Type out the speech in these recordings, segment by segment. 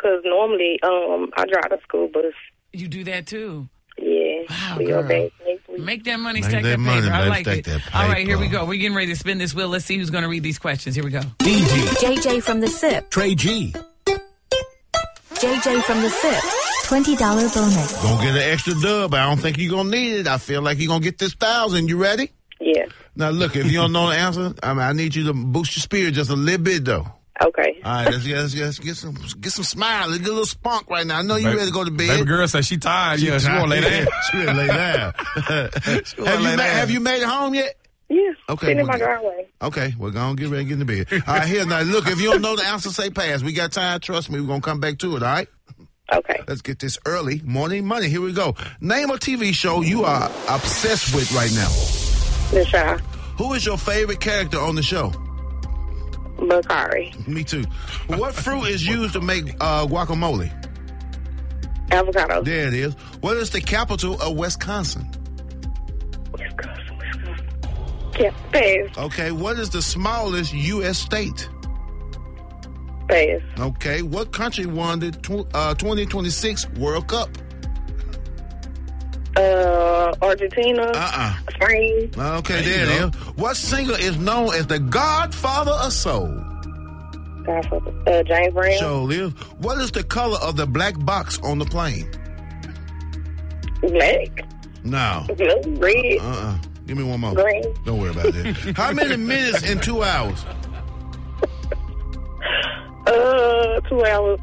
because normally I drive the school bus. You do that too? Yeah. Wow, girl. Make that money, Make stack that that money, paper. I baby, like stack it. that All right, here we paper. go. We're getting ready to spin this wheel. Let's see who's going to read these questions. Here we go. JJ from the SIP. Trey G. JJ from the SIP. $20 bonus. Gonna get an extra dub. I don't think you're gonna need it. I feel like you're gonna get this 1,000. You ready? Yeah. Now look, if you don't know the answer, I need you to boost your spirit just a little bit though. Okay. All right, let's get some smile. Let's get a little spunk right now. I know you're ready to go to bed. Baby girl said she tired. She won't lay down. She ready to lay down. Have you made it home yet? Yeah. Okay. Sitting in my driveway. Okay, we're going to get ready to get in the bed. All right, here, now, look, if you don't know the answer, say pass. We got time. Trust me, we're going to come back to it, all right? Okay. Let's get this early morning money. Here we go. Name a TV show you are obsessed with right now. The Shy. Who is your favorite character on the show? Bakari. Me too. What fruit is used to make guacamole? Avocado. There it is. What is the capital of Wisconsin? Wisconsin. Yeah. Pass. Okay, what is the smallest U.S. state? Pass. Okay, what country won the 2026 World Cup? Argentina. Spain. Okay, there it is. What singer is known as the Godfather of Soul? James Brown. Sure is. What is the color of the black box on the plane? Black. No. Red. Give me one more. Green. Don't worry about that. How many minutes in 2 hours? 2 hours,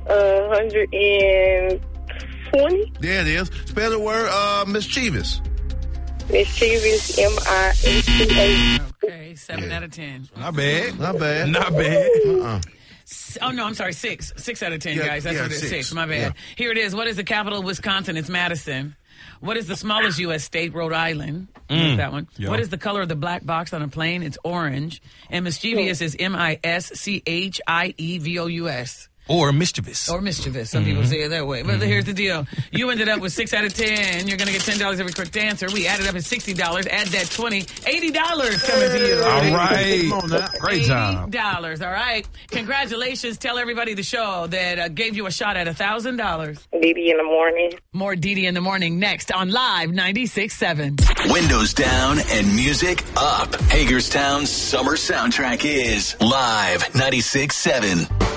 120. There it is. Spell the word mischievous. Mischievous, M-I-S-C-H. Okay, 7 out of 10. Not bad. Not bad. Not bad. Oh, no, I'm sorry, 6. 6 out of 10, Yeah, guys. That's yeah, what it is. 6. 6, my bad. Yeah. Here it is. What is the capital of Wisconsin? It's Madison. What is the smallest U.S. state? Rhode Island. That one. Yeah. What is the color of the black box on a plane? It's orange. And mischievous is M-I-S-C-H-I-E-V-O-U-S. Or mischievous. Or mischievous. Some people say it that way. But here's the deal. You ended up with 6 out of 10. You're going to get $10 every correct answer. We added up at $60. Add that $20. $80 coming to you. All right. Come on now. Great job. $80. All right. Congratulations. Tell everybody the show that gave you a shot at $1,000. Didi in the morning. More Didi in the morning next on Live 96.7. Windows down and music up. Hagerstown's summer soundtrack is Live 96.7.